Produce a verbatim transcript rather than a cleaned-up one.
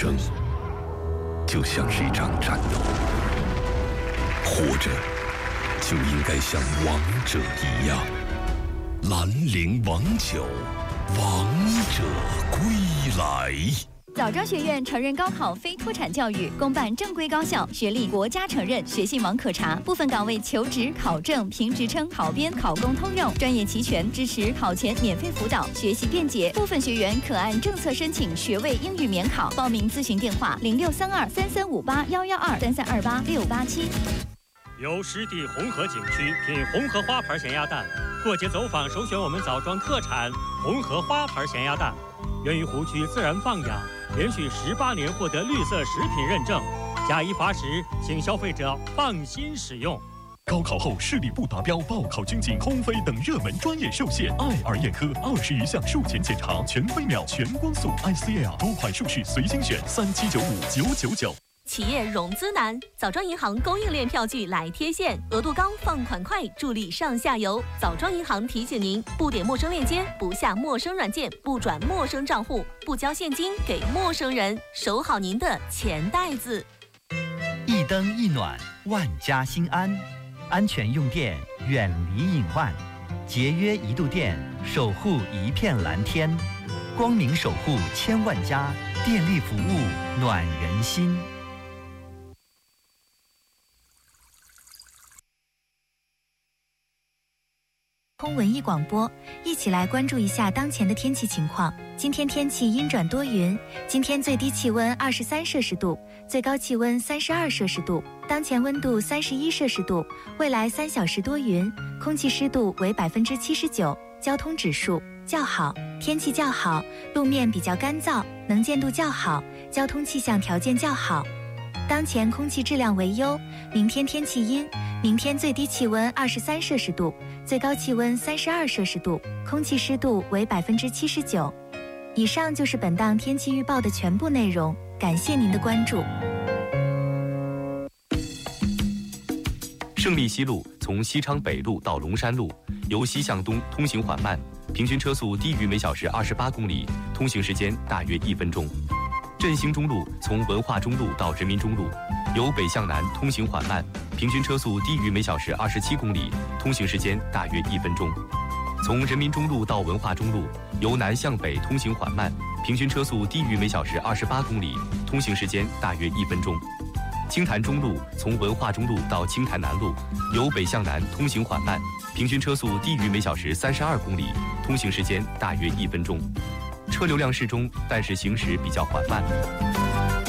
生就像是一场战斗，活着就应该像王者一样。兰陵王酒，王者归来。 枣庄学院承认高考非脱产教育，公办正规高校，学历国家承认，学信网可查。部分岗位求职、考证、评职称、考编、考公通用，专业齐全，支持考前免费辅导，学习便捷。部分学员可按政策申请学位英语免考。报名咨询电话：零六三二三三五八幺幺二三三二八六八七。 由湿地红河景区品红河花牌咸鸭蛋，过节走访首选我们枣庄特产红河花牌咸鸭蛋，源于湖区自然放养。连续十八年获得绿色食品认证，假一罚十，请消费者放心使用。 高考后视力不达标，报考军警、空飞等热门专业受限。爱尔眼科二十余项术前检查，全飞秒、全光速 I C L 多款术式随心选，三七九五九九九。 企业融资难，枣庄银行供应链票据来贴现，额度高，放款快，助力上下游。枣庄银行提醒您：不点陌生链接，不下陌生软件，不转陌生账户，不交现金给陌生人，守好您的钱袋子。 一灯一暖，万家心安。安全用电，远离隐患；节约一度电，守护一片蓝天。光明守护千万家，电力服务暖人心。 通文艺广播，一起来关注一下当前的天气情况。今天天气阴转多云，今天最低气温二十三摄氏度，最高气温三十二摄氏度，当前温度三十一摄氏度。未来三小时多云，空气湿度为百分之七十九，交通指数较好，天气较好，路面比较干燥，能见度较好，交通气象条件较好。当前空气质量为优，明天天气阴，明天最低气温二十三摄氏度，最高气温三十二摄氏度，空气湿度为百分之七十九。以上就是本档天气预报的全部内容，感谢您的关注。 胜利西路从西昌北路到龙山路，由西向东通行缓慢，平均车速低于每小时二十八公里，通行时间大约一分钟。振兴中路从文化中路到人民中路，由北向南通行缓慢，平均车速低于每小时二十七公里，通行时间大约一分钟。从人民中路到文化中路，由南向北通行缓慢，平均车速低于每小时二十八公里，通行时间大约一分钟。青潭中路从文化中路到青潭南路，由北向南通行缓慢，平均车速低于每小时三十二公里，通行时间大约一分钟。车流量适中，但是行驶比较缓慢。